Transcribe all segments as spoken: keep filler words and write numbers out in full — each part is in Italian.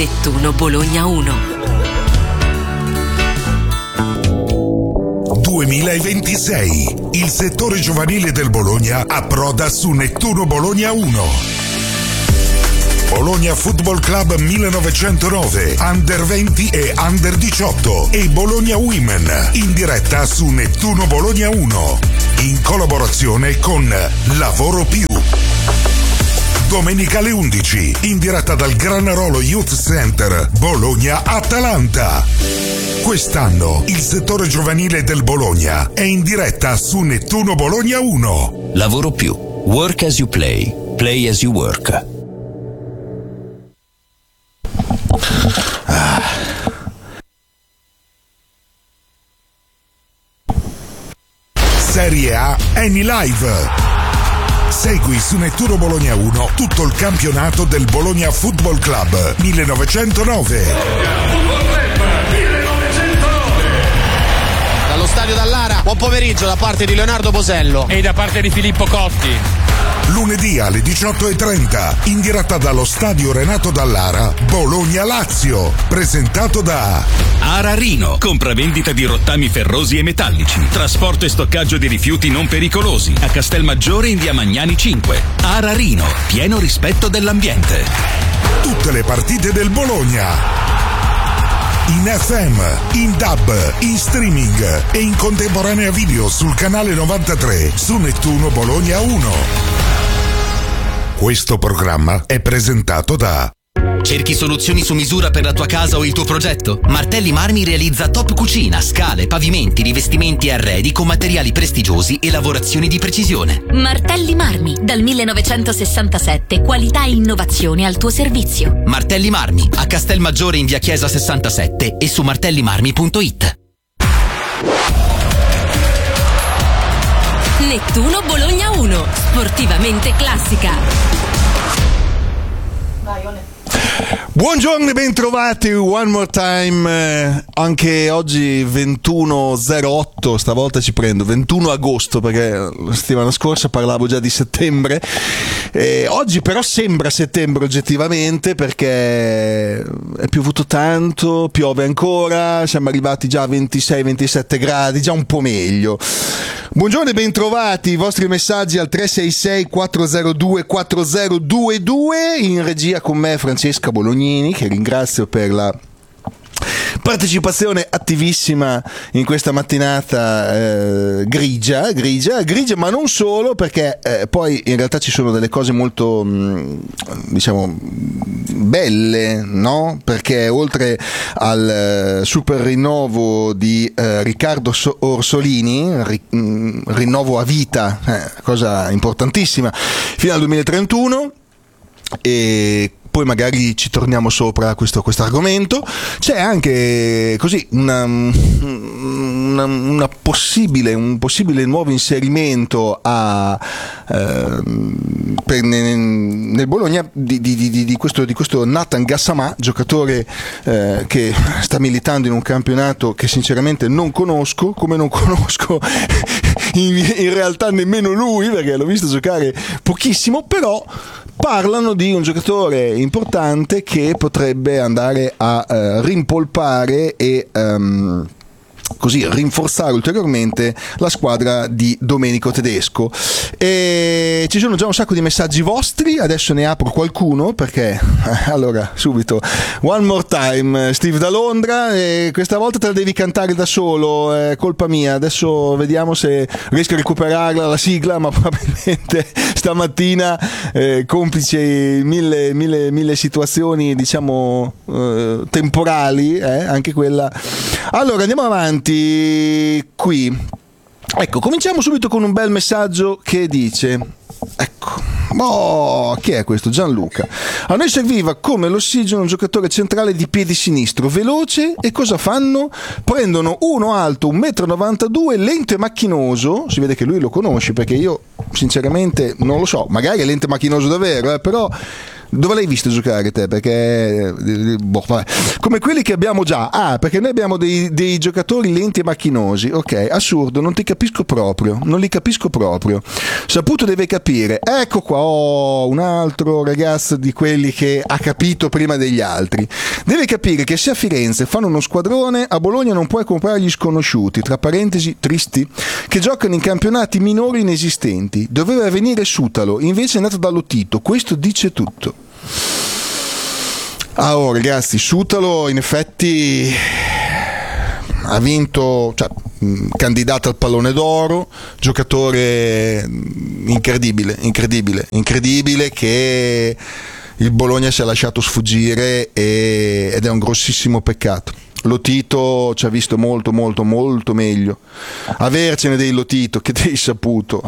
Nettuno Bologna uno. duemilaventisei. Il settore giovanile del Bologna approda su Nettuno Bologna uno. Bologna Football Club millenovecentonove, Under venti e Under diciotto e Bologna Women in diretta su Nettuno Bologna uno in collaborazione con Lavoro Più. Domenica alle undici in diretta dal Granarolo Youth Center Bologna Atalanta. Quest'anno il settore giovanile del Bologna è in diretta su Nettuno Bologna uno. Lavoro Più. Work as you play. Play as you work. Serie A Eni Live. Segui su Nettuno Bologna uno tutto il campionato del Bologna Football Club millenovecentonove. Dallo stadio Dallara, buon pomeriggio da parte di Leonardo Bosello e da parte di Filippo Cotti. Lunedì alle diciotto e trenta in diretta dallo stadio Renato Dallara, Bologna-Lazio, presentato da Ararino, compravendita di rottami ferrosi e metallici, trasporto e stoccaggio di rifiuti non pericolosi, a Castelmaggiore in via Magnani cinque. Ararino, pieno rispetto dell'ambiente. Tutte le partite del Bologna in F M, in D A B, in streaming e in contemporanea video sul canale novantatré su Nettuno Bologna uno. Questo programma è presentato da Cerchi soluzioni su misura per la tua casa o il tuo progetto? Martelli Marmi realizza top cucina, scale, pavimenti, rivestimenti e arredi con materiali prestigiosi e lavorazioni di precisione. Martelli Marmi, dal millenovecentosessantasette, qualità e innovazione al tuo servizio. Martelli Marmi, a Castelmaggiore in via Chiesa sessantasette e su martellimarmi punto it. Nettuno Bologna uno, sportivamente classica. Vai, One. Buongiorno e bentrovati one more time, eh, anche oggi ventuno zero otto, stavolta ci prendo ventuno agosto perché la settimana scorsa parlavo già di settembre, eh, oggi però sembra settembre oggettivamente perché è piovuto tanto, piove ancora, siamo arrivati già a ventisei ventisette gradi, già un po' meglio. Buongiorno e bentrovati, i vostri messaggi al tre sei sei quattro zero due quattro zero due due, in regia con me Francesca Bolognini, che ringrazio per la partecipazione attivissima in questa mattinata eh, grigia, grigia, grigia, ma non solo, perché eh, poi in realtà ci sono delle cose molto mh, diciamo belle, no? Perché oltre al uh, super rinnovo di uh, Riccardo Orsolini, ri, mh, rinnovo a vita, eh, cosa importantissima, fino al duemilatrentuno, e poi magari ci torniamo sopra questo questo argomento. C'è anche così una, una, una possibile un possibile nuovo inserimento a eh, per, nel, nel Bologna di, di, di, di questo di questo Nathan Gassama, giocatore eh, che sta militando in un campionato che sinceramente non conosco, come non conosco in, in realtà nemmeno lui, perché l'ho visto giocare pochissimo, però parlano di un giocatore importante che potrebbe andare a uh, rimpolpare e um, così rinforzare ulteriormente la squadra di Domenico Tedesco. E ci sono già un sacco di messaggi vostri, adesso ne apro qualcuno perché allora subito one more time, Steve da Londra, e questa volta te la devi cantare da solo, è colpa mia, adesso vediamo se riesco a recuperarla la sigla, ma probabilmente stamattina eh, complice mille, mille, mille situazioni diciamo eh, temporali, eh, anche quella. Allora andiamo avanti qui. Ecco, cominciamo subito con un bel messaggio che dice, ecco, oh, chi è questo? Gianluca. A noi serviva come l'ossigeno un giocatore centrale di piedi sinistro, veloce, e cosa fanno? Prendono uno alto un metro e novantadue, lento e macchinoso, si vede che lui lo conosce perché io sinceramente non lo so, magari è lento e macchinoso davvero, eh, però Dove l'hai visto giocare te? Perché boh, vabbè. Come quelli che abbiamo già. Ah, perché noi abbiamo dei, dei giocatori lenti e macchinosi. Ok, assurdo, non ti capisco proprio. Non li capisco proprio. Saputo deve capire. Ecco qua, oh, un altro ragazzo di quelli che ha capito prima degli altri. Deve capire che se a Firenze fanno uno squadrone, a Bologna non puoi comprare gli sconosciuti, tra parentesi tristi, che giocano in campionati minori inesistenti. Doveva venire Sutalo, invece è andato da Lotito. Questo dice tutto. Ah, oh, ragazzi, Sutalo in effetti ha vinto, cioè, candidato al pallone d'oro, giocatore incredibile, incredibile, incredibile che il Bologna si è lasciato sfuggire e, ed è un grossissimo peccato. Lotito ci ha visto molto molto molto meglio. Avercene dei Lotito che dei Saputo.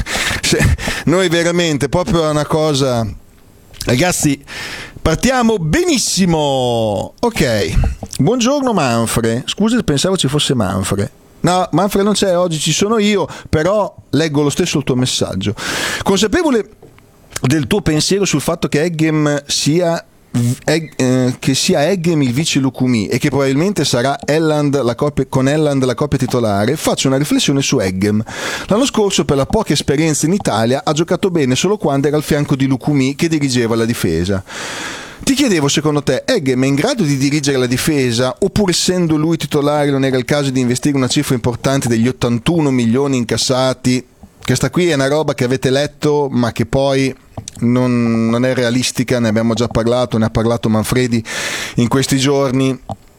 Noi veramente proprio è una cosa. Ragazzi, partiamo benissimo. Ok, buongiorno Manfre. Scusa, pensavo ci fosse Manfre. No, Manfre non c'è, oggi ci sono io, però leggo lo stesso il tuo messaggio. Consapevole del tuo pensiero sul fatto che Eggem sia Egg, eh, che sia Eggem il vice Lukumi e che probabilmente sarà Elland la coppia, con Elland la coppia titolare, faccio una riflessione su Eggem. L'anno scorso, per la poca esperienza in Italia, ha giocato bene solo quando era al fianco di Lukumi che dirigeva la difesa. Ti chiedevo, secondo te Eggem è in grado di dirigere la difesa, oppure essendo lui titolare non era il caso di investire una cifra importante degli ottantuno milioni incassati? Questa qui è una roba che avete letto ma che poi non, non è realistica, ne abbiamo già parlato, ne ha parlato Manfredi in questi giorni.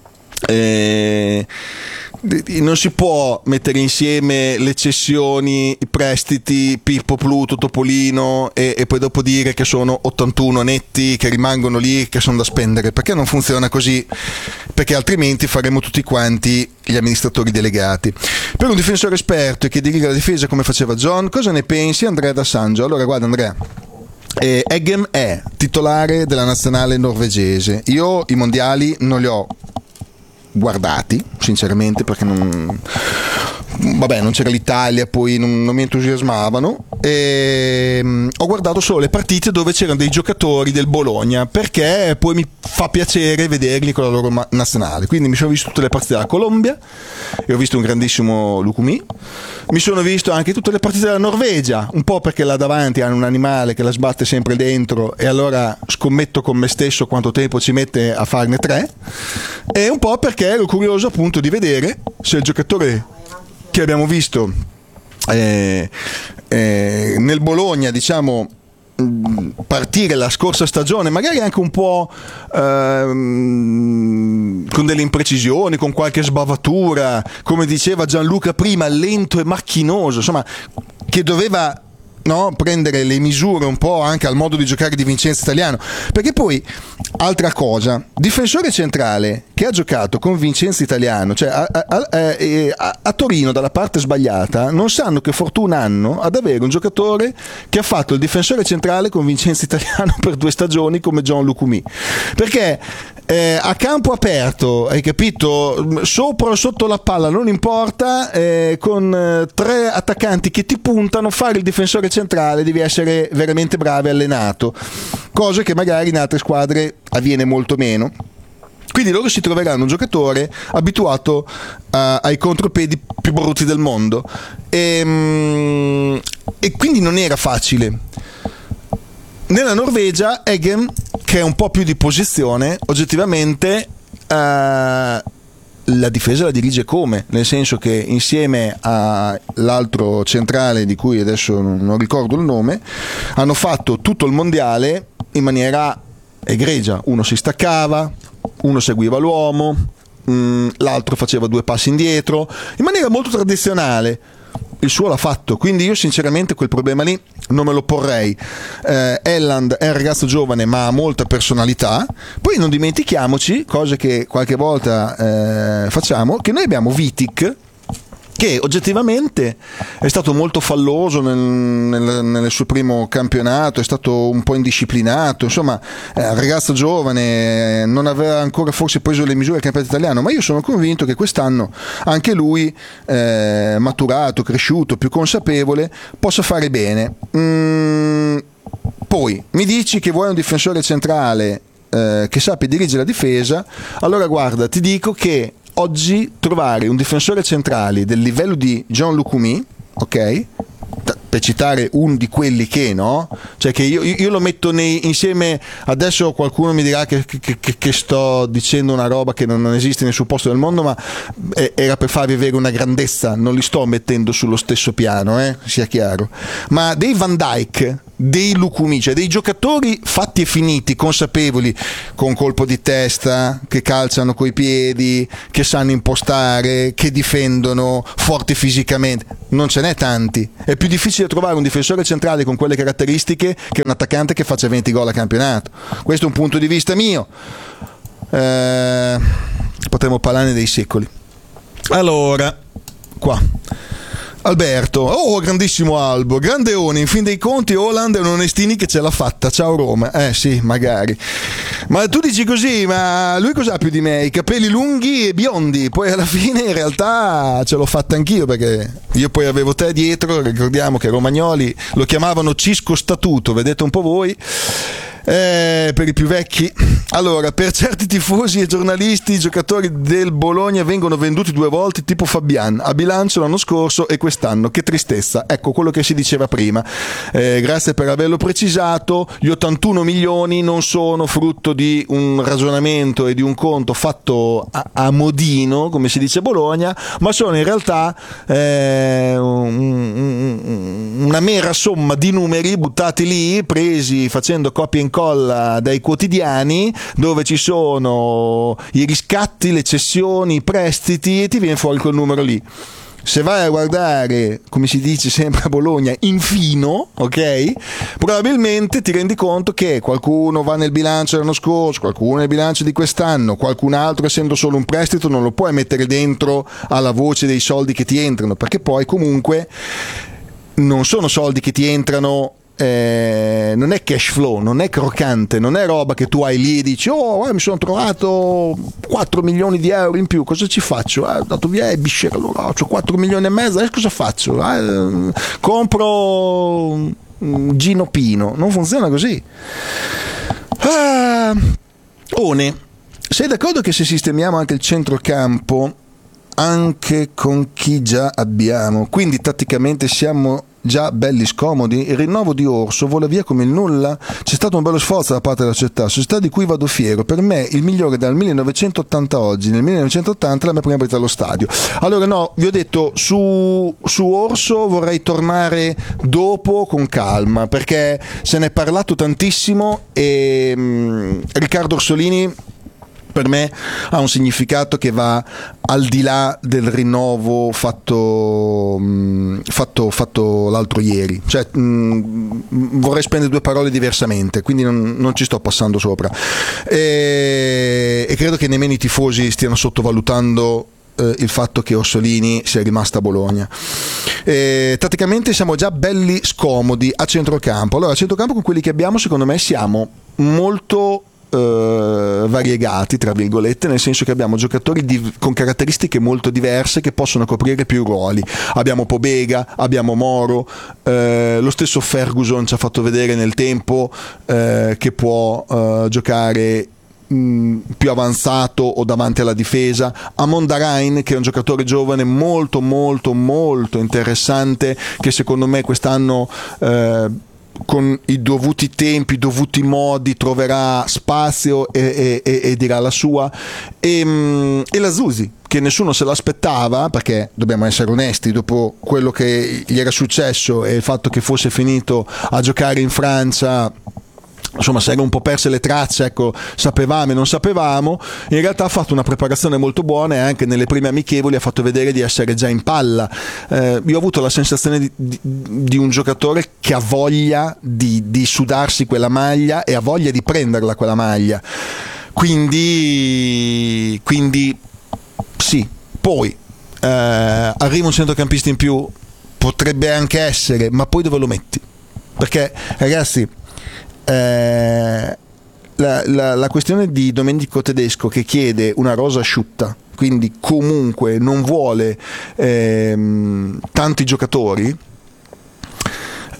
Eh, non si può mettere insieme le cessioni, i prestiti, Pippo, Pluto, Topolino e, e poi dopo dire che sono ottantuno netti che rimangono lì, che sono da spendere, perché non funziona così, perché altrimenti faremo tutti quanti gli amministratori delegati. Per un difensore esperto e che diriga la difesa come faceva John, cosa ne pensi Andrea da Sangio? Allora guarda Andrea, eh, Eggem è titolare della nazionale norvegese. Io i mondiali non li ho guardati sinceramente perché non, vabbè, non c'era l'Italia, poi non, non mi entusiasmavano, e um, ho guardato solo le partite dove c'erano dei giocatori del Bologna, perché poi mi fa piacere vederli con la loro ma- nazionale. Quindi mi sono visto tutte le partite della Colombia e ho visto un grandissimo Lukumi. Mi sono visto anche tutte le partite della Norvegia, un po' perché là davanti hanno un animale che la sbatte sempre dentro e allora scommetto con me stesso quanto tempo ci mette a farne tre, e un po' perché ero curioso appunto di vedere se il giocatore che abbiamo visto eh, eh, nel Bologna, diciamo, partire la scorsa stagione, magari anche un po' ehm, con delle imprecisioni, con qualche sbavatura, come diceva Gianluca prima, lento e macchinoso, insomma, che doveva, no, prendere le misure un po' anche al modo di giocare di Vincenzo Italiano, perché poi altra cosa, difensore centrale che ha giocato con Vincenzo Italiano, cioè a, a, a, a, a Torino dalla parte sbagliata, non sanno che fortuna hanno ad avere un giocatore che ha fatto il difensore centrale con Vincenzo Italiano per due stagioni come John Lukumi, perché eh, a campo aperto, hai capito, sopra o sotto la palla non importa, eh, con eh, tre attaccanti che ti puntano, fare il difensore centrale devi essere veramente bravo e allenato, cosa che magari in altre squadre avviene molto meno. Quindi loro si troveranno un giocatore abituato a, ai contropedi più brutti del mondo, e, e quindi non era facile. Nella Norvegia Eggem, che è un po' più di posizione, oggettivamente uh, la difesa la dirige come? Nel senso che insieme all'altro centrale di cui adesso non ricordo il nome, hanno fatto tutto il mondiale in maniera egregia. Uno si staccava, uno seguiva l'uomo, mh, l'altro faceva due passi indietro, in maniera molto tradizionale. Il suo l'ha fatto, quindi io sinceramente quel problema lì non me lo porrei. eh, Elland è un ragazzo giovane ma ha molta personalità. Poi non dimentichiamoci, cose che qualche volta eh, facciamo, che noi abbiamo Vitic, che oggettivamente è stato molto falloso nel, nel, nel suo primo campionato, è stato un po' indisciplinato, insomma è un ragazzo giovane, non aveva ancora forse preso le misure del campionato italiano, ma io sono convinto che quest'anno anche lui, eh, maturato, cresciuto, più consapevole, possa fare bene. Mm, Poi mi dici che vuoi un difensore centrale eh, che sappia dirigere la difesa, allora guarda, ti dico che oggi trovare un difensore centrale del livello di John Lucumi, ok? Per citare un di quelli che, no? Cioè che io, io lo metto nei, insieme, adesso qualcuno mi dirà che, che, che, che sto dicendo una roba che non, non esiste in nessun posto del mondo, ma era per farvi avere una grandezza, non li sto mettendo sullo stesso piano, eh? Sia chiaro, ma dei Van Dijk, dei Lucumi, cioè dei giocatori fatti e finiti, consapevoli, con colpo di testa, che calciano coi piedi, che sanno impostare, che difendono, forti fisicamente, non ce n'è tanti. È più difficile trovare un difensore centrale con quelle caratteristiche che un attaccante che faccia venti gol a campionato. Questo è un punto di vista mio, eh, potremmo parlarne dei secoli. Allora, qua Alberto, oh grandissimo Albo, grandeone, in fin dei conti Haaland è un onestini che ce l'ha fatta, ciao Roma. Eh sì, magari. Ma tu dici così, ma lui cos'ha più di me? I capelli lunghi e biondi, poi alla fine in realtà ce l'ho fatta anch'io, perché io poi avevo te dietro, ricordiamo che Romagnoli lo chiamavano Cisco Statuto, vedete un po' voi. Eh, per i più vecchi, allora, per certi tifosi e giornalisti i giocatori del Bologna vengono venduti due volte, tipo Fabian, a bilancio l'anno scorso e quest'anno, che tristezza. Ecco quello che si diceva prima, eh, grazie per averlo precisato. Gli ottantuno milioni non sono frutto di un ragionamento e di un conto fatto a, a modino, come si dice a Bologna, ma sono in realtà eh, un, un, una mera somma di numeri buttati lì, presi facendo copia e incolla dai quotidiani, dove ci sono i riscatti, le cessioni, i prestiti, e ti viene fuori quel numero lì. Se vai a guardare, come si dice sempre a Bologna, in fino, ok? Probabilmente ti rendi conto che qualcuno va nel bilancio dell'anno scorso, qualcuno nel bilancio di quest'anno, qualcun altro, essendo solo un prestito, non lo puoi mettere dentro alla voce dei soldi che ti entrano, perché poi comunque non sono soldi che ti entrano. Eh, non è cash flow, non è croccante, non è roba che tu hai lì e dici oh mi sono trovato quattro milioni di euro in più, cosa ci faccio? Eh, ho dato via e bisce, allora ho quattro milioni e mezzo, adesso cosa faccio? Eh, compro Gino Pino, non funziona così. ah, One, sei d'accordo che se sistemiamo anche il centrocampo anche con chi già abbiamo, quindi tatticamente siamo già belli scomodi? Il rinnovo di Orso vola via come il nulla? C'è stato un bello sforzo da parte della società, società di cui vado fiero, per me il migliore dal millenovecentottanta oggi. Nel millenovecentottanta la mia prima partita allo stadio. Allora no, vi ho detto su, su Orso vorrei tornare dopo con calma, perché se ne è parlato tantissimo e mh, Riccardo Orsolini per me ha un significato che va al di là del rinnovo fatto, mh, fatto, fatto l'altro ieri. Cioè, mh, vorrei spendere due parole diversamente, quindi non, non ci sto passando sopra. E, e credo che nemmeno i tifosi stiano sottovalutando eh, il fatto che Orsolini sia rimasta a Bologna. E, tatticamente siamo già belli scomodi a centrocampo. Allora, a centrocampo con quelli che abbiamo, secondo me, siamo molto Uh, variegati, tra virgolette, nel senso che abbiamo giocatori di, con caratteristiche molto diverse che possono coprire più ruoli. Abbiamo Pobega, abbiamo Moro, uh, lo stesso Ferguson ci ha fatto vedere nel tempo uh, che può uh, giocare mh, più avanzato o davanti alla difesa. Amon Darain, che è un giocatore giovane molto molto molto interessante, che secondo me quest'anno uh, con i dovuti tempi, i dovuti modi troverà spazio e, e, e dirà la sua. E, e la Zusi, che nessuno se l'aspettava, perché dobbiamo essere onesti, dopo quello che gli era successo e il fatto che fosse finito a giocare in Francia, insomma, si erano un po' perse le tracce, ecco, sapevamo e non sapevamo. In realtà ha fatto una preparazione molto buona e anche nelle prime amichevoli ha fatto vedere di essere già in palla. Eh, io ho avuto la sensazione di, di, di un giocatore che ha voglia di, di sudarsi quella maglia e ha voglia di prenderla quella maglia. Quindi, quindi sì, poi eh, arriva un centrocampista in più, potrebbe anche essere, ma poi dove lo metti? Perché ragazzi, Eh, la, la, la questione di Domenico Tedesco, che chiede una rosa asciutta, quindi comunque non vuole ehm, tanti giocatori,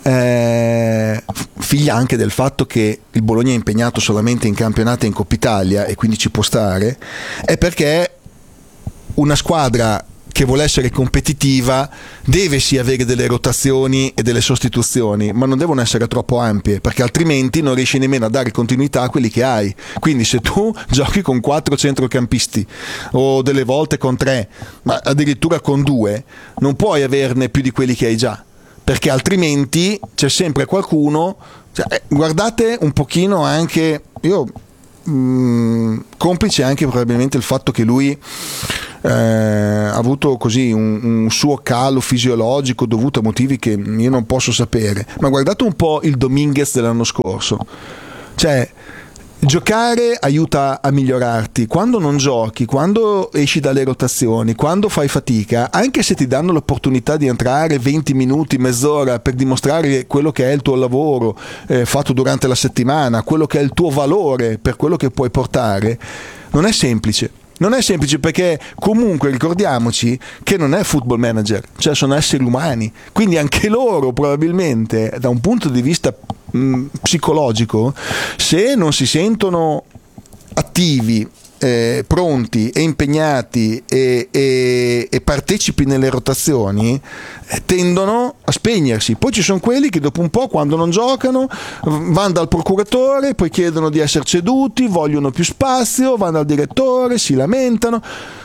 eh, figlia anche del fatto che il Bologna è impegnato solamente in campionati e in Coppa Italia e quindi ci può stare, è perché una squadra che vuole essere competitiva deve sì avere delle rotazioni e delle sostituzioni, ma non devono essere troppo ampie, perché altrimenti non riesci nemmeno a dare continuità a quelli che hai. Quindi se tu giochi con quattro centrocampisti o delle volte con tre, ma addirittura con due, non puoi averne più di quelli che hai già, perché altrimenti c'è sempre qualcuno. Cioè, eh, guardate un pochino anche io mh, complice anche probabilmente il fatto che lui Eh, ha avuto così un, un suo calo fisiologico dovuto a motivi che io non posso sapere, ma guardate un po' il Dominguez dell'anno scorso, cioè giocare aiuta a migliorarti. Quando non giochi, quando esci dalle rotazioni, quando fai fatica, anche se ti danno l'opportunità di entrare venti minuti, mezz'ora per dimostrare quello che è il tuo lavoro eh, fatto durante la settimana, quello che è il tuo valore per quello che puoi portare, non è semplice. Non è semplice, perché comunque ricordiamoci che non è football manager, cioè sono esseri umani, quindi anche loro probabilmente da un punto di vista mh, psicologico, se non si sentono attivi, eh, pronti e impegnati e, e, e partecipi nelle rotazioni, eh, tendono a spegnersi. Poi ci sono quelli che dopo un po', quando non giocano, vanno dal procuratore, poi chiedono di essere ceduti, vogliono più spazio, vanno dal direttore, si lamentano.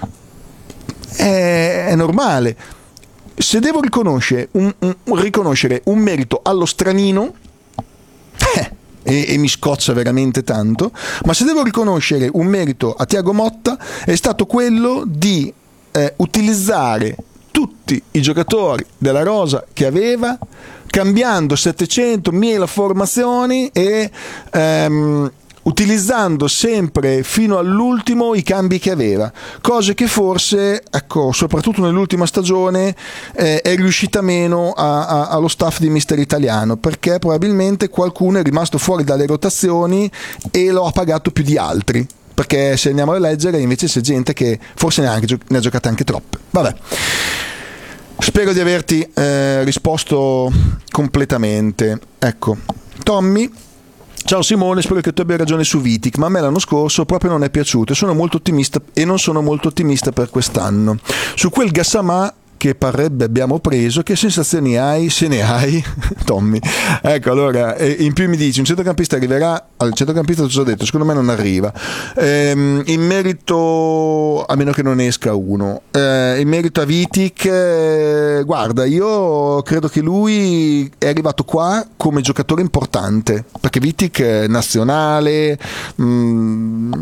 È, è normale. Se devo riconoscere un, un, riconoscere un merito allo stranino, eh, E, e mi scoccia veramente tanto, ma se devo riconoscere un merito a Thiago Motta è stato quello di eh, utilizzare tutti i giocatori della rosa che aveva, cambiando settecentomila formazioni e ehm, utilizzando sempre fino all'ultimo i cambi che aveva, cose che forse, ecco, soprattutto nell'ultima stagione eh, è riuscita meno a, a, allo staff di Mister Italiano, perché probabilmente qualcuno è rimasto fuori dalle rotazioni e lo ha pagato più di altri, perché se andiamo a leggere invece c'è gente che forse neanche, ne ha giocate anche troppe. Vabbè, spero di averti eh, risposto completamente. Ecco, Tommy: ciao Simone, spero che tu abbia ragione su Vitic, ma a me l'anno scorso proprio non è piaciuto e sono molto ottimista e non sono molto ottimista per quest'anno. Su quel Gassama che parrebbe abbiamo preso, che sensazioni hai, se ne hai? Tommy, ecco, allora in più mi dici un centrocampista arriverà, al centrocampista ti ho detto, secondo me non arriva. Ehm, in merito, a meno che non esca uno, eh, in merito a Vitic, eh, guarda, io credo che lui è arrivato qua come giocatore importante, perché Vitic è nazionale, mh,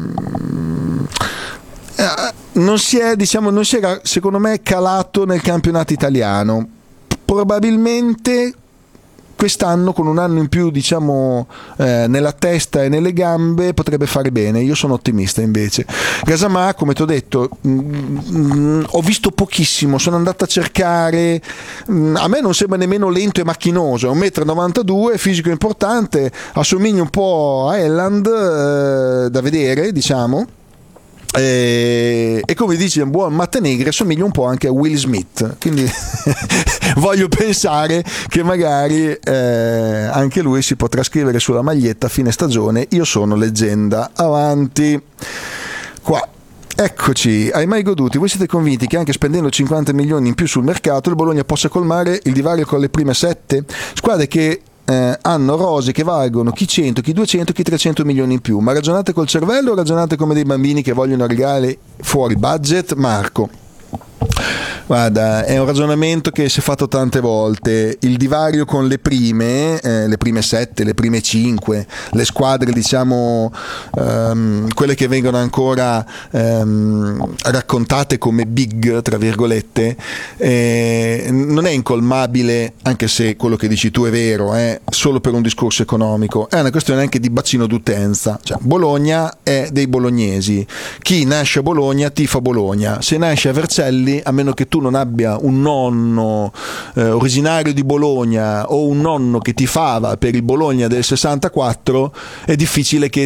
non si è, diciamo, non si era, secondo me, calato nel campionato italiano. Probabilmente quest'anno, con un anno in più, diciamo, eh, nella testa e nelle gambe, potrebbe fare bene. Io sono ottimista invece. Gassama, come ti ho detto, mh, mh, ho visto pochissimo, sono andato a cercare, mh, a me non sembra nemmeno lento e macchinoso, è un metro e novantadue, fisico importante, assomiglia un po' a Elland, eh, da vedere, diciamo. E, e come dice un buon Mattenegri, assomiglia un po' anche a Will Smith, quindi voglio pensare che magari eh, anche lui si potrà scrivere sulla maglietta a fine stagione: io sono leggenda. Avanti qua. Eccoci, hai mai goduti? Voi siete convinti che anche spendendo cinquanta milioni in più sul mercato il Bologna possa colmare il divario con le prime sette? Squadre che Eh, hanno rose che valgono chi cento, chi duecento, chi trecento milioni in più. Ma ragionate col cervello o ragionate come dei bambini che vogliono regalare fuori budget? Marco, guarda, è un ragionamento che si è fatto tante volte. Il divario con le prime, eh, le prime sette, le prime cinque, le squadre, diciamo, ehm, quelle che vengono ancora ehm, raccontate come big, tra virgolette, eh, non è incolmabile, anche se quello che dici tu è vero, eh, solo per un discorso economico. È una questione anche di bacino d'utenza. Cioè, Bologna è dei bolognesi. Chi nasce a Bologna tifa Bologna. Se nasce a Vercelli, a meno che tu non abbia un nonno eh, originario di Bologna o un nonno che tifava per il Bologna del sessantaquattro, è difficile che ti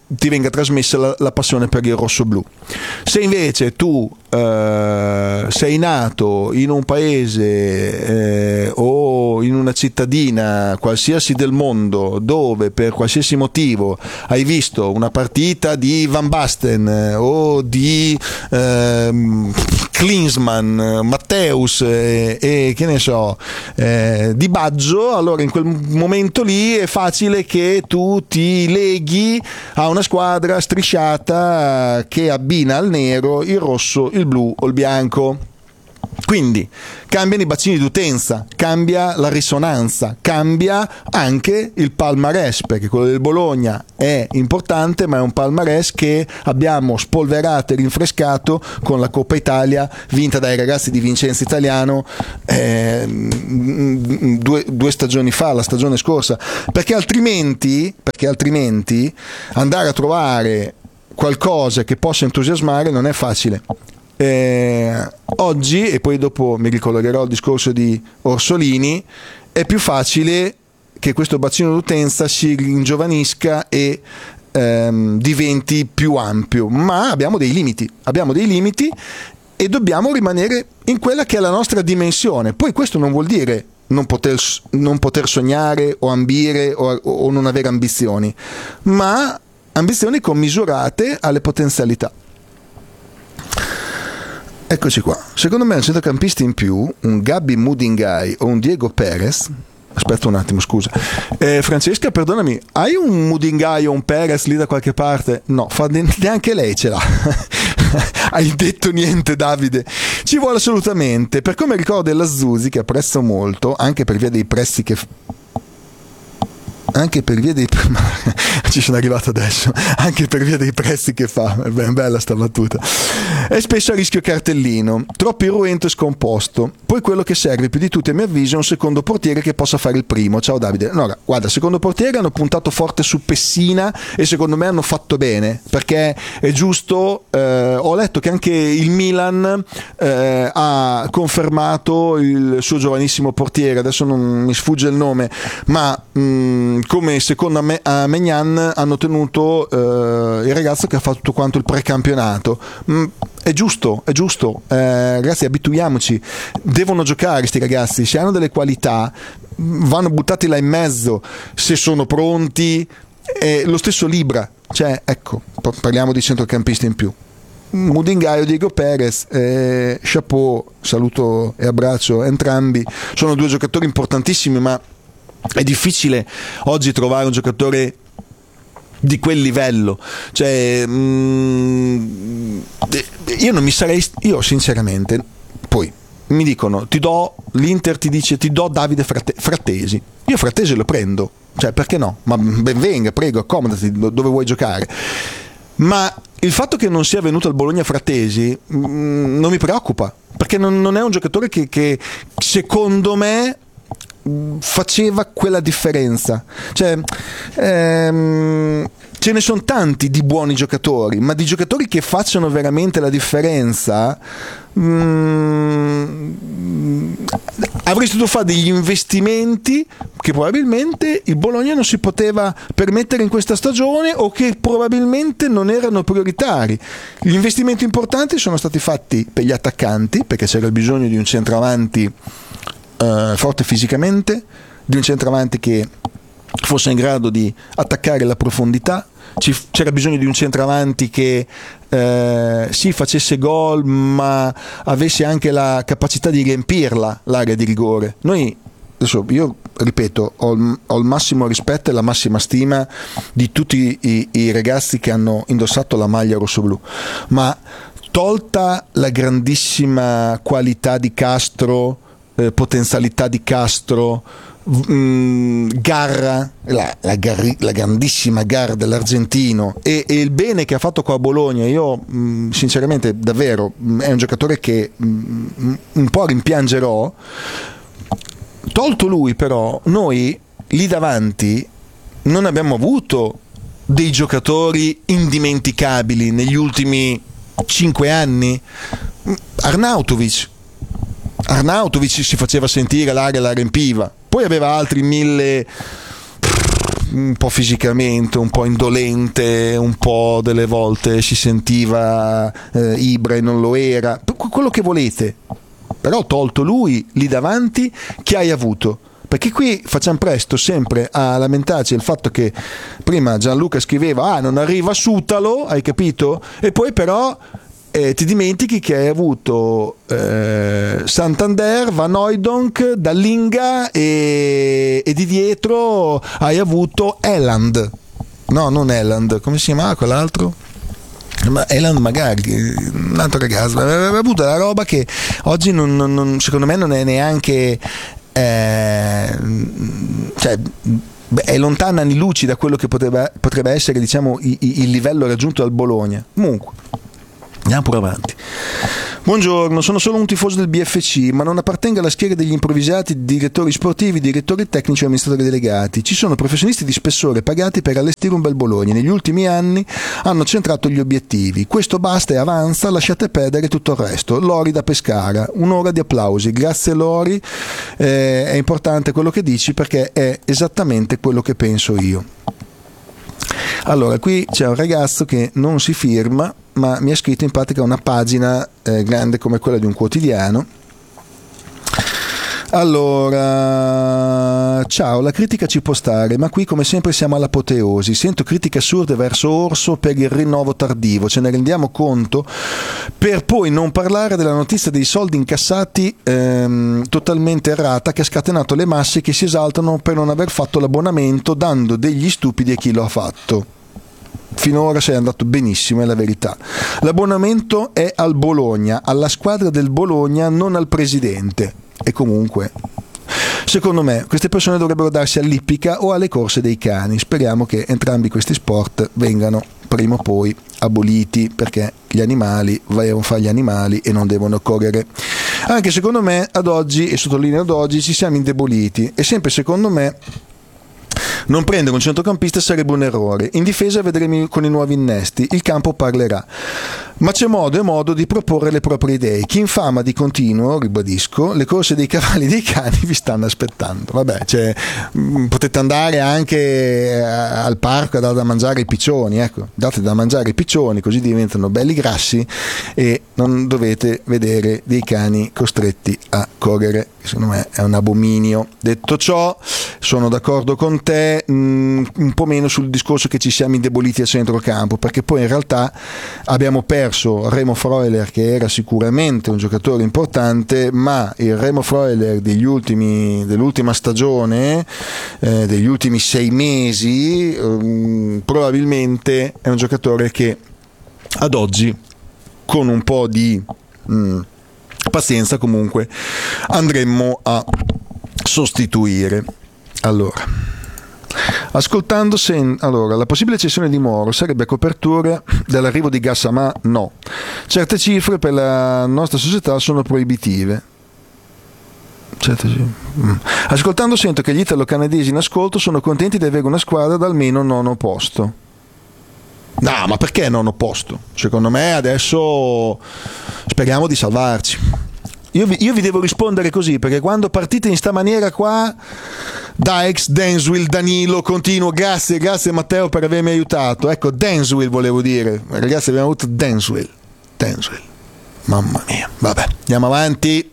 ti venga trasmessa la, la passione per il rosso-blu. Se invece tu eh, sei nato in un paese eh, o in una cittadina qualsiasi del mondo dove per qualsiasi motivo hai visto una partita di Van Basten eh, o di eh, Klinsmann, Matteus e, e che ne so eh, di Baggio, allora in quel momento lì è facile che tu ti leghi a una squadra strisciata che abbina al nero il rosso, il blu o il bianco. Quindi cambiano i bacini d'utenza, cambia la risonanza, cambia anche il palmarès, perché quello del Bologna è importante, ma è un palmarès che abbiamo spolverato e rinfrescato con la Coppa Italia vinta dai ragazzi di Vincenzo Italiano eh, due, due stagioni fa, la stagione scorsa, perché altrimenti, perché altrimenti andare a trovare qualcosa che possa entusiasmare non è facile. Eh, oggi, e poi dopo mi ricollegherò al discorso di Orsolini, è più facile che questo bacino d'utenza si ringiovanisca e ehm, diventi più ampio, ma abbiamo dei limiti, abbiamo dei limiti e dobbiamo rimanere in quella che è la nostra dimensione. Poi questo non vuol dire non poter, non poter sognare o ambire o, o non avere ambizioni, ma ambizioni commisurate alle potenzialità. Eccoci qua. Secondo me un centrocampista in più, un Gabi Mudingai o un Diego Perez. Aspetta un attimo, scusa. Eh, Francesca, perdonami, hai un Mudingai o un Perez lì da qualche parte? No, fa neanche lei ce l'ha. Hai detto niente, Davide. Ci vuole assolutamente. Per come ricordo della Zusi, che apprezzo molto, anche per via dei prezzi che anche per via dei ci sono arrivato adesso anche per via dei prezzi che fa, è ben bella sta battuta, è spesso a rischio cartellino, troppo irruento e scomposto. Poi quello che serve più di tutto a mio avviso è un secondo portiere che possa fare il primo. Ciao Davide. No, guarda, secondo portiere hanno puntato forte su Pessina e secondo me hanno fatto bene, perché è giusto. eh, ho letto che anche il Milan eh, ha confermato il suo giovanissimo portiere, adesso non mi sfugge il nome, ma mh, come secondo me a Maignan hanno tenuto eh, il ragazzo che ha fatto tutto quanto il precampionato. Mm, è giusto, è giusto, eh, ragazzi, abituiamoci, devono giocare questi ragazzi, se hanno delle qualità vanno buttati là in mezzo, se sono pronti. Eh, lo stesso Libra, cioè ecco, parliamo di centrocampisti in più. Mudingai o Diego Perez, eh, chapeau, saluto e abbraccio entrambi, sono due giocatori importantissimi, ma è difficile oggi trovare un giocatore di quel livello, cioè mh, io non mi sarei, io sinceramente, poi mi dicono ti do, l'Inter ti dice ti do Davide Fratte, Frattesi, io Frattesi lo prendo, cioè perché no, ma ben venga, prego, accomodati dove vuoi giocare, ma il fatto che non sia venuto al Bologna Frattesi mh, non mi preoccupa, perché non, non è un giocatore che, che secondo me faceva quella differenza, cioè ehm, ce ne sono tanti di buoni giocatori, ma di giocatori che facciano veramente la differenza mm, avresti dovuto fare degli investimenti che probabilmente il Bologna non si poteva permettere in questa stagione o che probabilmente non erano prioritari. Gli investimenti importanti sono stati fatti per gli attaccanti, perché c'era il bisogno di un centravanti Uh, forte fisicamente, di un centravanti che fosse in grado di attaccare la profondità. Ci, c'era bisogno di un centravanti che uh, sì facesse gol, ma avesse anche la capacità di riempirla l'area di rigore. Noi adesso, io ripeto, ho, ho il massimo rispetto e la massima stima di tutti i, i ragazzi che hanno indossato la maglia rossoblu, ma tolta la grandissima qualità di Castro, Eh, potenzialità di Castro, mh, garra, la, la, garri, la grandissima garra dell'argentino e, e il bene che ha fatto qua a Bologna, io mh, sinceramente davvero mh, è un giocatore che mh, un po' rimpiangerò. Tolto lui, però noi lì davanti non abbiamo avuto dei giocatori indimenticabili negli ultimi cinque anni. Arnautovic Arnautovic si faceva sentire, l'area la riempiva, poi aveva altri mille un po' fisicamente, un po' indolente, un po' delle volte si sentiva eh, Ibra e non lo era, quello che volete, però tolto lui lì davanti, chi hai avuto? Perché qui facciamo presto sempre a lamentarci del fatto che prima Gianluca scriveva ah non arriva Sutalo, hai capito? E poi però eh, ti dimentichi che hai avuto eh, Santander, Van Hooijdonk, Dallinga e, e di dietro hai avuto Eland, no non Eland, come si chiamava quell'altro? Ma Eland magari, un altro ragazzo, aveva avuto la roba che oggi non, non, non, secondo me non è neanche Eh, cioè, è lontana anni luci da quello che poteva, potrebbe essere, diciamo, il, il livello raggiunto dal Bologna. Comunque andiamo pure avanti. Buongiorno, sono solo un tifoso del B F C, ma non appartengo alla schiera degli improvvisati direttori sportivi, direttori tecnici o amministratori delegati. Ci sono professionisti di spessore pagati per allestire un bel Bologna. Negli ultimi anni hanno centrato gli obiettivi. Questo basta e avanza, lasciate perdere tutto il resto. Lori da Pescara, un'ora di applausi. Grazie Lori, eh, è importante quello che dici perché è esattamente quello che penso io. Allora, qui c'è un ragazzo che non si firma, ma mi ha scritto in pratica una pagina eh, grande come quella di un quotidiano. Allora, ciao, la critica ci può stare, ma qui come sempre siamo all'apoteosi. Sento critiche assurde verso Orso per il rinnovo tardivo, ce ne rendiamo conto, per poi non parlare della notizia dei soldi incassati ehm, totalmente errata che ha scatenato le masse che si esaltano per non aver fatto l'abbonamento, dando degli stupidi a chi lo ha fatto. Finora sei andato benissimo, è la verità. L'abbonamento è al Bologna, alla squadra del Bologna, non al presidente. E comunque, secondo me, queste persone dovrebbero darsi all'ippica o alle corse dei cani. Speriamo che entrambi questi sport vengano prima o poi aboliti, perché gli animali devono fare gli animali e non devono correre. Anche secondo me, ad oggi, e sottolineo ad oggi, ci siamo indeboliti. E sempre secondo me, non prendere un centrocampista sarebbe un errore. In difesa vedremo con i nuovi innesti, il campo parlerà, ma c'è modo e modo di proporre le proprie idee. Chi infama di continuo, ribadisco, le corse dei cavalli e dei cani vi stanno aspettando. Vabbè, cioè, potete andare anche al parco a dare da mangiare i piccioni, ecco, date da mangiare i piccioni così diventano belli grassi e non dovete vedere dei cani costretti a correre. Secondo me è un abominio. Detto ciò, sono d'accordo con te, mh, un po' meno sul discorso che ci siamo indeboliti a centrocampo, perché poi in realtà abbiamo perso Remo Freuler, che era sicuramente un giocatore importante, ma il Remo Freuler degli ultimi, dell'ultima stagione, eh, degli ultimi sei mesi, eh, probabilmente è un giocatore che ad oggi, con un po' di mh, pazienza, comunque andremmo a sostituire. Allora, ascoltando sen- allora, la possibile cessione di Moro sarebbe a copertura dell'arrivo di Gassama? No. Certe cifre per la nostra società sono proibitive. Certe cifre. Mm. Ascoltando sento che gli italo-canadesi in ascolto sono contenti di avere una squadra da almeno nono posto. No, ma perché nono posto? Secondo me adesso speriamo di salvarci. Io vi, io vi devo rispondere così, perché quando partite in sta maniera qua, Dykes, Denswil, Danilo, continuo, grazie, grazie Matteo per avermi aiutato. Ecco, Denswil volevo dire, ragazzi, abbiamo avuto Denswil, Denswil, mamma mia, vabbè, andiamo avanti.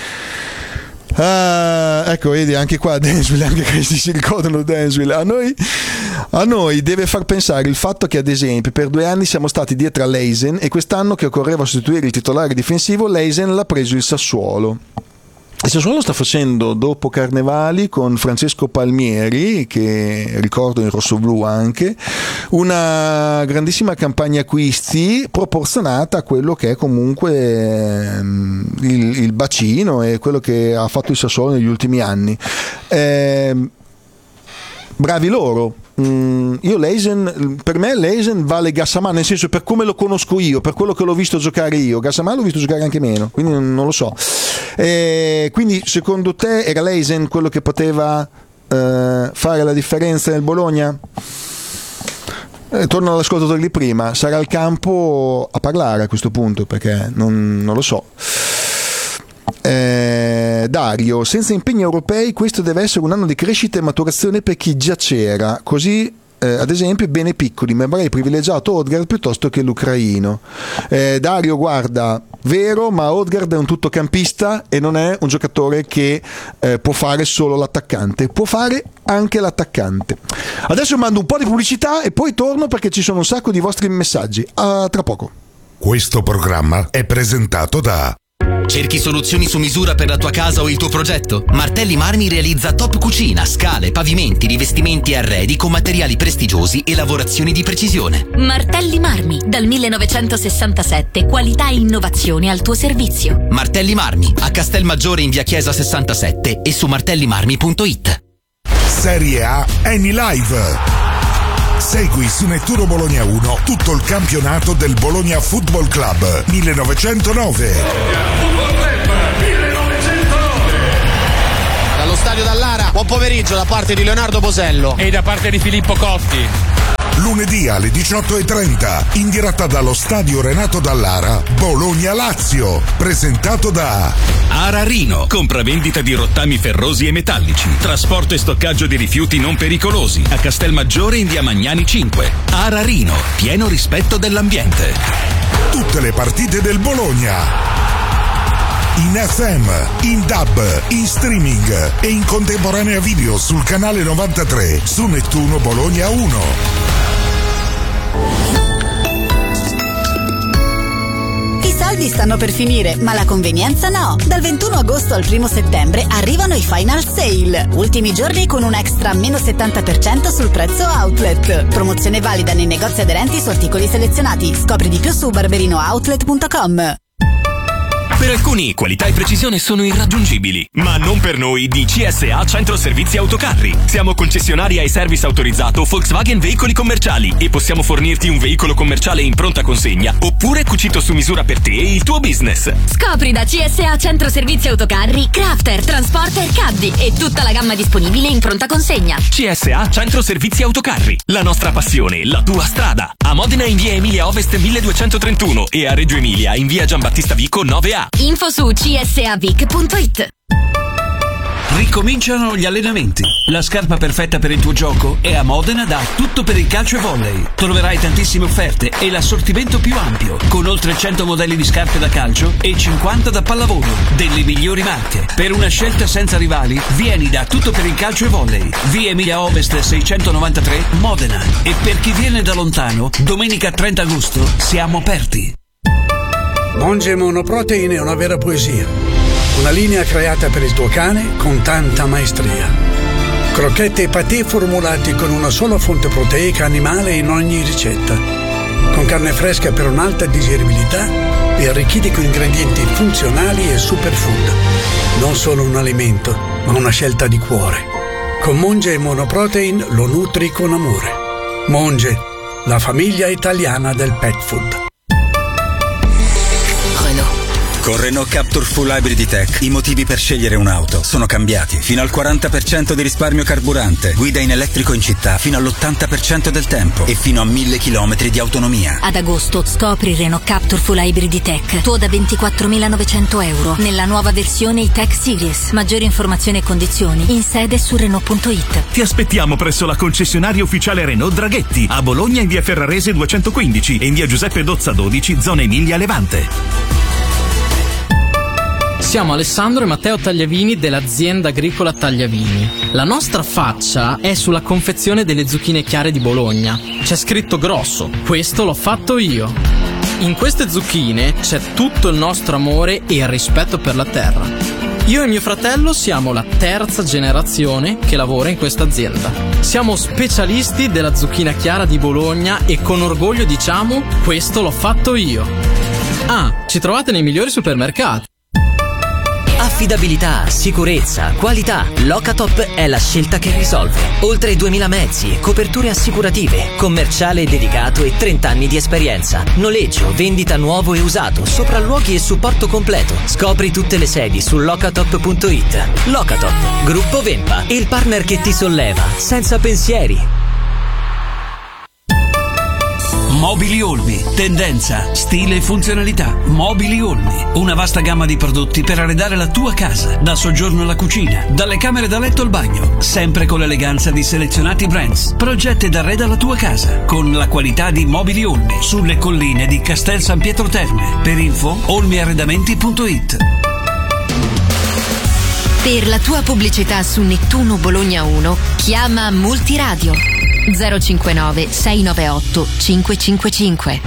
Ah, ecco, vedi, anche qua Denswil, anche questi si ricordano Denswil. A noi, a noi deve far pensare il fatto che, ad esempio, per due anni siamo stati dietro a Leisen e quest'anno che occorreva sostituire il titolare difensivo, Leisen l'ha preso il Sassuolo. Il Sassuolo sta facendo, dopo Carnevali, con Francesco Palmieri, che ricordo in rossoblu anche, una grandissima campagna acquisti proporzionata a quello che è comunque il, il bacino e quello che ha fatto il Sassuolo negli ultimi anni. Eh, bravi loro. Mm, io Leisen, per me Leisen vale Gassama, nel senso, per come lo conosco io, per quello che l'ho visto giocare io. Gassama l'ho visto giocare anche meno, quindi non, non lo so. Eh, quindi secondo te era Leisen quello che poteva eh, fare la differenza nel Bologna? Eh, torno all'ascoltatore di prima, sarà al campo a parlare a questo punto, perché non, non lo so. Eh, Dario, senza impegni europei questo deve essere un anno di crescita e maturazione per chi già c'era, così eh, ad esempio bene piccoli, ma avrei privilegiato Odegaard piuttosto che l'ucraino. eh, Dario, guarda, vero, ma Odegaard è un tuttocampista e non è un giocatore che eh, può fare solo l'attaccante, può fare anche l'attaccante. Adesso mando un po' di pubblicità e poi torno perché ci sono un sacco di vostri messaggi. A tra poco. Questo programma è presentato da... Cerchi soluzioni su misura per la tua casa o il tuo progetto? Martelli Marmi realizza top cucina, scale, pavimenti, rivestimenti e arredi con materiali prestigiosi e lavorazioni di precisione. Martelli Marmi, dal millenovecentosessantasette, qualità e innovazione al tuo servizio. Martelli Marmi, a Castelmaggiore in via Chiesa sessantasette e su martellimarmi punto it. Serie A Eni Live. Segui su Nettuno Bologna uno tutto il campionato del Bologna Football Club millenovecentonove. Dallo stadio Dallara, buon pomeriggio da parte di Leonardo Bosello e da parte di Filippo Costi. Lunedì alle diciotto e trenta, in diretta dallo stadio Renato Dallara, Bologna-Lazio, presentato da Ararino, compravendita di rottami ferrosi e metallici, trasporto e stoccaggio di rifiuti non pericolosi, a Castelmaggiore in via Magnani cinque. Ararino, pieno rispetto dell'ambiente. Tutte le partite del Bologna. In F M, in D A B, in streaming e in contemporanea video sul canale novantatré su Nettuno Bologna uno. I soldi stanno per finire, ma la convenienza no. Dal ventuno agosto al primo settembre arrivano i Final Sale. Ultimi giorni con un extra meno settanta per cento sul prezzo outlet. Promozione valida nei negozi aderenti su articoli selezionati. Scopri di più su barberino outlet punto com. Per alcuni qualità e precisione sono irraggiungibili, ma non per noi di C S A Centro Servizi Autocarri. Siamo concessionari ai service autorizzato Volkswagen Veicoli Commerciali e possiamo fornirti un veicolo commerciale in pronta consegna oppure cucito su misura per te e il tuo business. Scopri da C S A Centro Servizi Autocarri Crafter, Transporter, Caddy e tutta la gamma disponibile in pronta consegna. C S A Centro Servizi Autocarri, la nostra passione, la tua strada. A Modena in via Emilia Ovest milleduecentotrentuno e a Reggio Emilia in via Giambattista Vico nove A. Info su c s a vic punto it. Ricominciano gli allenamenti. La scarpa perfetta per il tuo gioco è a Modena da Tutto per il calcio e volley. Troverai tantissime offerte e l'assortimento più ampio, con oltre cento modelli di scarpe da calcio e cinquanta da pallavolo, delle migliori marche. Per una scelta senza rivali, vieni da Tutto per il calcio e volley, via Emilia Ovest seicentonovantatré, Modena. E per chi viene da lontano, domenica trenta agosto siamo aperti. Monge Monoprotein è una vera poesia. Una linea creata per il tuo cane con tanta maestria. Crocchette e patè formulati con una sola fonte proteica animale in ogni ricetta. Con carne fresca per un'alta digeribilità e arricchiti con ingredienti funzionali e superfood. Non solo un alimento, ma una scelta di cuore. Con Monge Monoprotein lo nutri con amore. Monge, la famiglia italiana del pet food. Con Renault Captur Full Hybrid Tech i motivi per scegliere un'auto sono cambiati. Fino al quaranta per cento di risparmio carburante, guida in elettrico in città fino all'ottanta per cento del tempo e fino a mille chilometri di autonomia. Ad agosto scopri Renault Captur Full Hybrid Tech, tuo da ventiquattromilanovecento euro, nella nuova versione E-Tech Series. Maggiori informazioni e condizioni in sede su Renault punto it. Ti aspettiamo presso la concessionaria ufficiale Renault Draghetti, a Bologna in via Ferrarese duecentoquindici e in via Giuseppe Dozza dodici, zona Emilia Levante. Siamo Alessandro e Matteo Tagliavini dell'azienda agricola Tagliavini. La nostra faccia è sulla confezione delle zucchine chiare di Bologna. C'è scritto grosso: questo l'ho fatto io. In queste zucchine c'è tutto il nostro amore e il rispetto per la terra. Io e mio fratello siamo la terza generazione che lavora in questa azienda. Siamo specialisti della zucchina chiara di Bologna e con orgoglio diciamo: questo l'ho fatto io. Ah, ci trovate nei migliori supermercati. Affidabilità, sicurezza, qualità. Locatop è la scelta che risolve. Oltre duemila mezzi, coperture assicurative, commerciale dedicato e trenta anni di esperienza. Noleggio, vendita nuovo e usato, sopralluoghi e supporto completo. Scopri tutte le sedi su locatop punto it. Locatop, Gruppo Vempa, il partner che ti solleva, senza pensieri. Mobili Olmi, tendenza, stile e funzionalità. Mobili Olmi, una vasta gamma di prodotti per arredare la tua casa, dal soggiorno alla cucina, dalle camere da letto al bagno, sempre con l'eleganza di selezionati brands. Progetta ed arreda la tua casa con la qualità di Mobili Olmi, sulle colline di Castel San Pietro Terme. Per info olmiarredamenti punto it. Per la tua pubblicità su Nettuno Bologna uno, chiama Multiradio zero cinquantanove sei novantaotto cinque cinque cinque.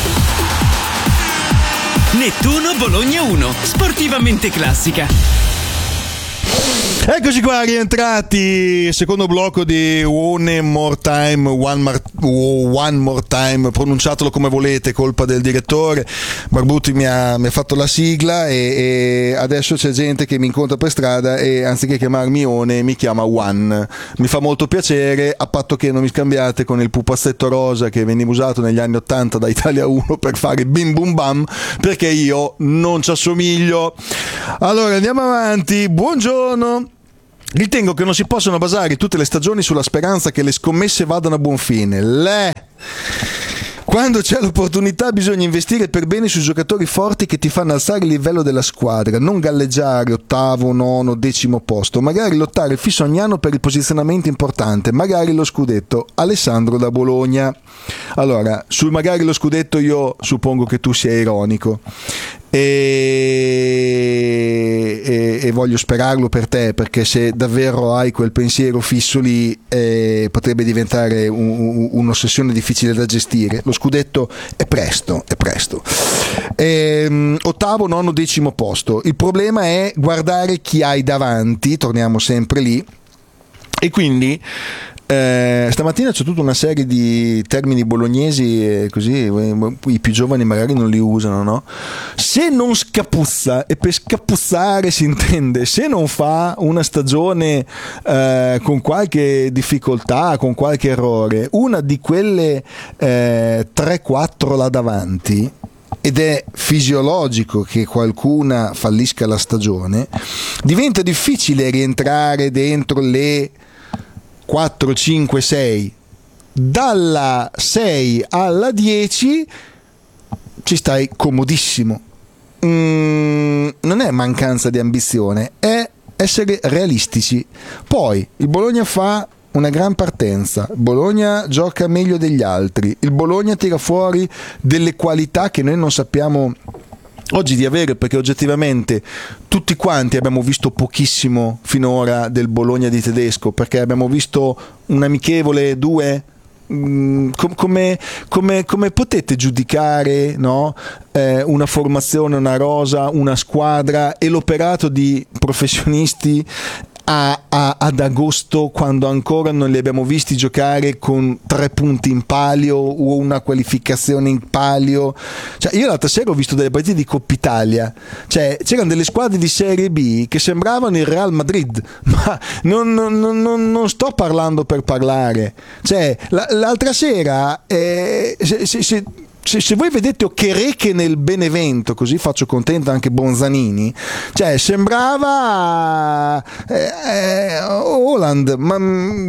Nettuno Bologna uno, sportivamente classica. Eccoci qua, rientrati, secondo blocco di One More Time, One, Mar- One More Time, pronunciatelo come volete, colpa del direttore. Barbuti mi ha, mi ha fatto la sigla e, e adesso c'è gente che mi incontra per strada e anziché chiamarmi One mi chiama One. Mi fa molto piacere, a patto che non mi scambiate con il pupazzetto rosa che veniva usato negli anni ottanta da Italia uno per fare bim bum bam, perché io non ci assomiglio. Allora andiamo avanti, buongiorno. Ritengo che non si possano basare tutte le stagioni sulla speranza che le scommesse vadano a buon fine. Le... Quando c'è l'opportunità bisogna investire per bene sui giocatori forti che ti fanno alzare il livello della squadra, non galleggiare ottavo, nono, decimo posto, magari lottare fisso ogni anno per il posizionamento importante, magari lo scudetto. Alessandro da Bologna. Allora, sul magari lo scudetto io suppongo che tu sia ironico. E, e, e voglio sperarlo per te, perché se davvero hai quel pensiero fisso lì eh, potrebbe diventare un, un, un'ossessione difficile da gestire. Lo scudetto è presto, è presto. E, ottavo, nono, decimo posto. Il problema è guardare chi hai davanti, torniamo sempre lì, e quindi Eh, stamattina c'è tutta una serie di termini bolognesi e così i più giovani magari non li usano, no? Se non scapuzza, e per scapuzzare si intende se non fa una stagione eh, con qualche difficoltà, con qualche errore, una di quelle eh, tre quattro là davanti, ed è fisiologico che qualcuna fallisca la stagione, diventa difficile rientrare dentro le quattro, cinque, sei. Dalla sei alla dieci ci stai comodissimo. Mm, non è mancanza di ambizione, è essere realistici. Poi il Bologna fa una gran partenza, il Bologna gioca meglio degli altri, il Bologna tira fuori delle qualità che noi non sappiamo oggi di avere, perché oggettivamente tutti quanti abbiamo visto pochissimo finora del Bologna di Tedesco, perché abbiamo visto un amichevole, due. Mm, com- come, come, come potete giudicare, no? eh, una formazione, una rosa, una squadra e l'operato di professionisti A, a, ad agosto, quando ancora non li abbiamo visti giocare con tre punti in palio o una qualificazione in palio? Cioè, io l'altra sera ho visto delle partite di Coppa Italia, cioè c'erano delle squadre di Serie B che sembravano il Real Madrid, ma non, non, non, non sto parlando per parlare. Cioè, l'altra sera eh, se, se, se Se, se voi vedete Okereke nel Benevento, così faccio contento anche Bonzanini, cioè sembrava eh, eh, Holland, ma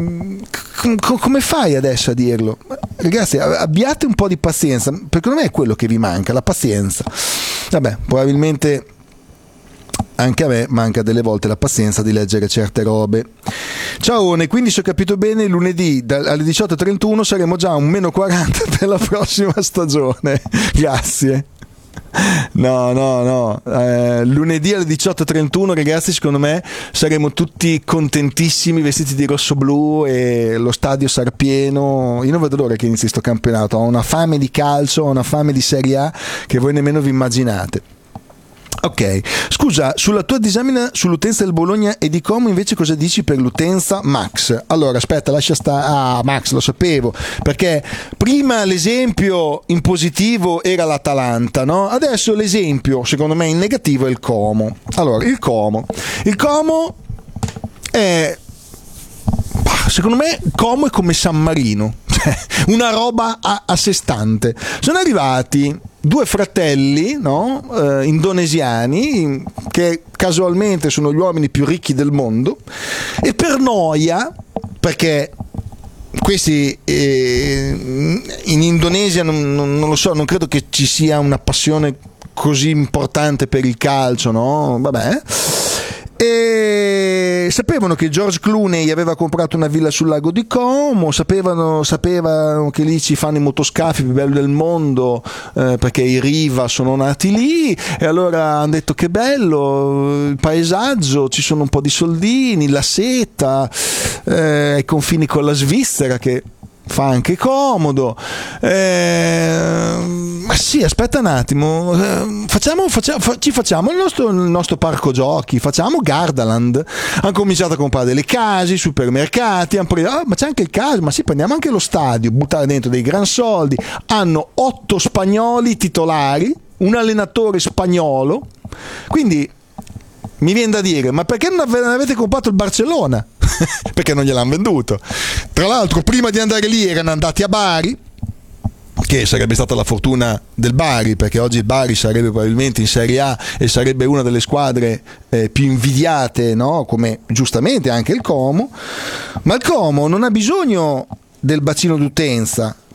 com- come fai adesso a dirlo? Ragazzi, abbiate un po' di pazienza, perché non è quello che vi manca, la pazienza. Vabbè, probabilmente anche a me manca delle volte la pazienza di leggere certe robe. Ciao, quindi se ho capito bene, lunedì alle diciotto e trentuno saremo già a un meno quaranta per la prossima stagione. Grazie. No, no, no. Eh, lunedì alle diciotto e trentuno, ragazzi, secondo me saremo tutti contentissimi, vestiti di rosso-blu e lo stadio sarà pieno. Io non vedo l'ora che inizi sto campionato. Ho una fame di calcio, ho una fame di Serie A che voi nemmeno vi immaginate. Ok, scusa, sulla tua disamina sull'utenza del Bologna e di Como invece cosa dici per l'utenza Max? Allora aspetta, lascia stare. Ah, Max, lo sapevo, perché prima l'esempio in positivo era l'Atalanta, no? Adesso l'esempio secondo me in negativo è il Como. Allora, il Como il Como è, secondo me Como è come San Marino, cioè una roba a, a sé stante. Sono arrivati due fratelli, no? eh, indonesiani, che casualmente sono gli uomini più ricchi del mondo, e per noia, perché questi eh, in Indonesia non, non, non lo so, non credo che ci sia una passione così importante per il calcio, no? Vabbè. E sapevano che George Clooney aveva comprato una villa sul lago di Como, sapevano, sapevano che lì ci fanno i motoscafi più belli del mondo, eh, perché i Riva sono nati lì, e allora hanno detto che bello il paesaggio, ci sono un po' di soldini, la seta, eh, ai confini con la Svizzera che fa anche comodo, eh, ma sì, aspetta un attimo, eh, facciamo, facciamo, fa, ci facciamo il nostro, il nostro parco giochi, facciamo Gardaland. Hanno cominciato a comprare delle case, i supermercati, hanno preso, ah, ma c'è anche il caso, ma sì, prendiamo anche lo stadio, buttare dentro dei gran soldi. Hanno otto spagnoli titolari, un allenatore spagnolo, quindi mi viene da dire, ma perché non avete comprato il Barcellona? Perché non gliel'hanno venduto. Tra l'altro, prima di andare lì erano andati a Bari, che sarebbe stata la fortuna del Bari, perché oggi il Bari sarebbe probabilmente in Serie A e sarebbe una delle squadre eh, più invidiate, no? Come giustamente anche il Como. Ma il Como non ha bisogno del bacino d'utenza,